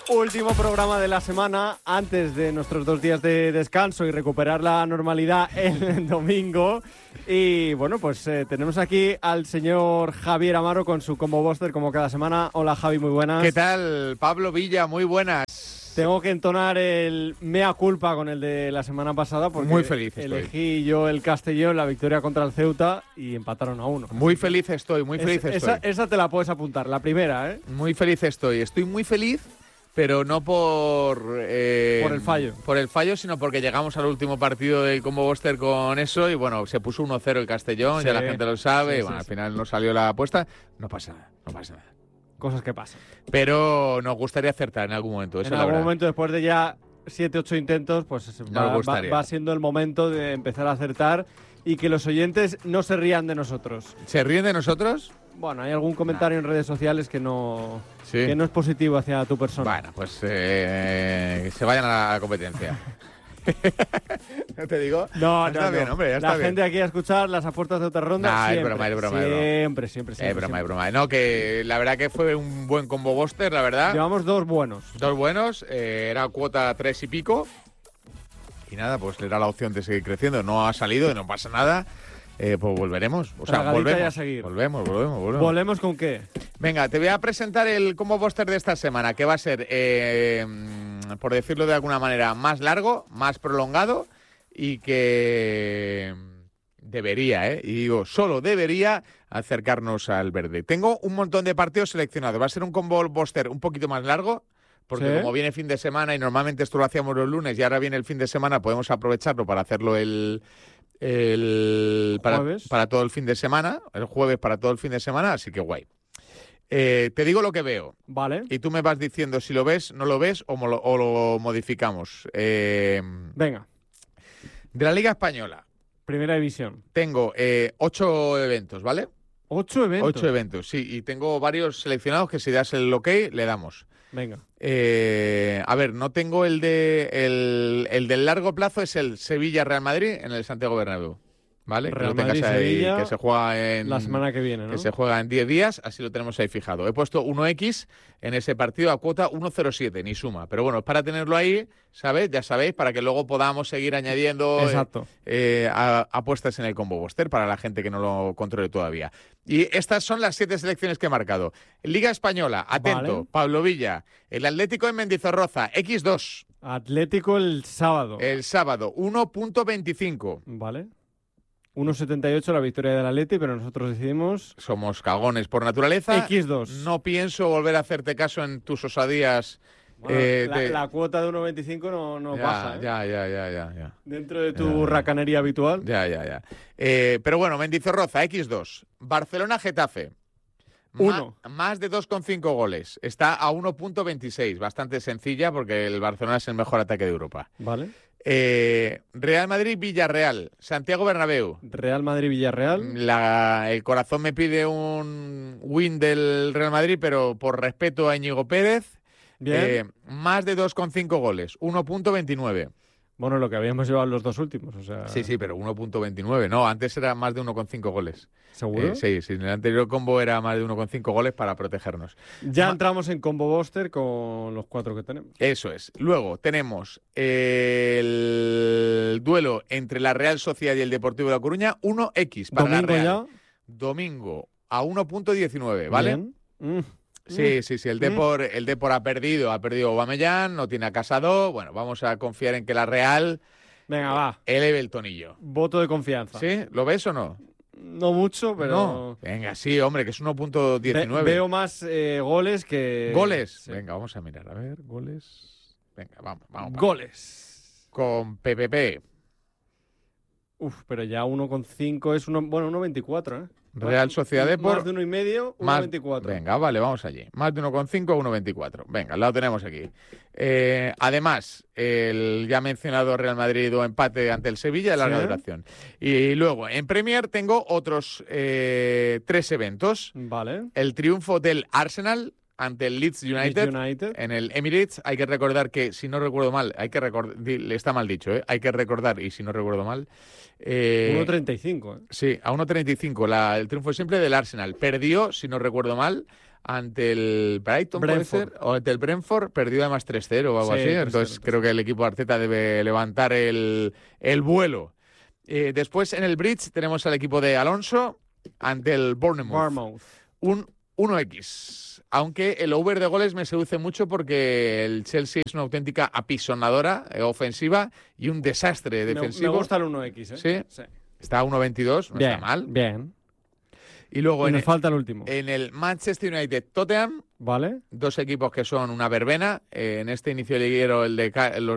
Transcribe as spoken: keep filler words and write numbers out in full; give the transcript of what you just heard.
Último programa de la semana antes de nuestros dos días de descanso y recuperar la normalidad el domingo. Y bueno, pues eh, tenemos aquí al señor Javier Amaro con su Combo Buster como cada semana. Hola Javi, muy buenas. ¿Qué tal, Pablo Villa? Muy buenas. Tengo que entonar el mea culpa con el de la semana pasada porque muy feliz estoy. Elegí yo el Castellón, la victoria contra el Ceuta y empataron a uno. Muy feliz estoy, muy feliz es, estoy. Esa, esa te la puedes apuntar, la primera, ¿eh? Muy feliz estoy, estoy muy feliz, pero no por... Eh, por el fallo. Por el fallo, sino porque llegamos al último partido del Combo Buster con eso y bueno, se puso uno cero el Castellón, sí, ya la gente lo sabe, sí, y bueno, sí, al final sí. no salió la apuesta. No pasa nada, no pasa nada. Cosas que pasan. Pero nos gustaría acertar en algún momento. Eso en es la algún verdad. momento, después de ya siete, ocho intentos, pues va, va, va siendo el momento de empezar a acertar y que los oyentes no se rían de nosotros. ¿Se ríen de nosotros? Bueno, hay algún comentario nah. en redes sociales que no, ¿Sí? que no es positivo hacia tu persona. Bueno, pues eh, se vayan a la competencia. ¿No te digo? No, ya no, está no. bien, hombre, ya está La bien. gente aquí a escuchar las apuestas de otra ronda nah, siempre, es broma, es broma, siempre, siempre, siempre. Es broma, siempre. es broma. No, que la verdad que fue un buen Combo Buster, la verdad. Llevamos dos buenos. Dos buenos, eh, era cuota tres y pico. Y nada, pues le da la opción de seguir creciendo. No ha salido y no pasa nada. Eh, pues volveremos. O sea, volvemos. A seguir. volvemos. Volvemos, volvemos. ¿Volvemos con qué? Venga, te voy a presentar el Combo Buster de esta semana, que va a ser, eh, por decirlo de alguna manera, más largo, más prolongado y que debería, ¿eh? Y digo, solo debería acercarnos al verde. Tengo un montón de partidos seleccionados. Va a ser un Combo Buster un poquito más largo, porque ¿sí? como viene fin de semana y normalmente esto lo hacíamos los lunes y ahora viene el fin de semana, podemos aprovecharlo para hacerlo el... El, para, para todo el fin de semana, el jueves para todo el fin de semana, así que guay. Eh, te digo lo que veo. Vale. Y tú me vas diciendo si lo ves, no lo ves o, mo- o lo modificamos. Eh, Venga. De la Liga Española. Primera división. Tengo eh, ocho eventos, ¿vale? ¿Ocho eventos? Ocho eventos, sí. Y tengo varios seleccionados que si das el ok, le damos. Venga. Eh, a ver, no tengo el de el, el del largo plazo, es el Sevilla-Real Madrid en el Santiago Bernabéu. ¿Vale? Real que lo tengas Madrid, ahí, Sevilla, que se juega en... La semana que viene, ¿no? Que se juega en diez días, así lo tenemos ahí fijado. He puesto uno equis en ese partido a cuota uno cero siete, ni suma. Pero bueno, es para tenerlo ahí, ¿sabes? Ya sabéis, para que luego podamos seguir añadiendo Exacto. eh, eh, a, apuestas en el Combo Buster para la gente que no lo controle todavía. Y estas son las siete selecciones que he marcado. Liga Española, atento, vale. Pablo Villa. El Atlético en Mendizorroza, equis dos. Atlético el sábado. El sábado, uno punto veinticinco. Vale. uno setenta y ocho la victoria del Atleti, pero nosotros decidimos... Somos cagones por naturaleza. equis dos. No pienso volver a hacerte caso en tus osadías. Bueno, eh, la, de... la cuota de uno veinticinco no, no ya, pasa, ¿eh? Ya, ya, ya, ya, ya. Dentro de tu ya, racanería habitual. Ya, ya, ya. Eh, pero bueno, Mendizorroza, equis dos. Barcelona-Getafe. Uno. Ma- más de dos coma cinco goles. Está a uno punto veintiséis. Bastante sencilla porque el Barcelona es el mejor ataque de Europa. Vale. Eh, Real Madrid-Villarreal. Santiago Bernabéu. Real Madrid-Villarreal. La, el corazón me pide un win del Real Madrid, pero por respeto a Íñigo Pérez, eh, más de dos coma cinco goles, uno punto veintinueve. Bueno, lo que habíamos llevado los dos últimos, o sea... Sí, sí, pero uno punto veintinueve. No, antes era más de uno coma cinco goles. ¿Seguro? Eh, sí, sí, en el anterior combo era más de uno coma cinco goles para protegernos. Ya Ma- entramos en Combo Buster con los cuatro que tenemos. Eso es. Luego tenemos el duelo entre la Real Sociedad y el Deportivo de La Coruña, uno equis para ¿Domingo la Real. ya? Domingo a uno punto diecinueve, ¿vale? Bien. Mm. Sí, sí, sí. El Depor, el Depor ha perdido, ha perdido Aubameyang, no tiene a Casado. Bueno, vamos a confiar en que la Real Venga, va. eleve el tonillo. Voto de confianza. ¿Sí? ¿Lo ves o no? No mucho, pero... No. Venga, sí, hombre, que es uno punto diecinueve. Ve- veo más eh, goles que... ¿Goles? Sí. Venga, vamos a mirar. A ver, goles. Venga, vamos, vamos. vamos. Goles. Con P P P. Uf, pero ya uno coma cinco es uno... Bueno, uno coma veinticuatro, ¿eh? Real Sociedad Depor. Más de uno y medio, uno coma veinticuatro. Venga, vale, vamos allí. Más de uno coma cinco, uno coma veinticuatro. Venga, lo tenemos aquí. Eh, además, el ya mencionado Real Madrid o empate ante el Sevilla de larga Sí. duración. Y luego, en Premier tengo otros eh, tres eventos. Vale. El triunfo del Arsenal ante el Leeds United, Leeds United. en el Emirates. Hay que recordar que, si no recuerdo mal, hay que recordar, está mal dicho, ¿eh? Hay que recordar, y si no recuerdo mal... Eh, uno treinta y cinco, ¿eh? Sí, a uno treinta y cinco, la, el triunfo siempre del Arsenal. Perdió, si no recuerdo mal, ante el Brighton, Brentford. puede ser, o ante el Brentford, perdió además tres cero o algo Sí, así. tres cero, Entonces tres cero. creo que el equipo Arteta debe levantar el, el vuelo. Eh, después en el Bridge tenemos al equipo de Alonso ante el Bournemouth. Bournemouth. Un uno equis. Aunque el over de goles me seduce mucho porque el Chelsea es una auténtica apisonadora eh, ofensiva y un desastre Me, defensivo. me gusta el uno equis, ¿eh? Sí. Está a uno veintidós, no bien, está mal. Bien. Y luego Y en nos el, falta el último. en el Manchester United-Tottenham, ¿Vale? dos equipos que son una verbena. Eh, en este inicio liguero el de Ca- los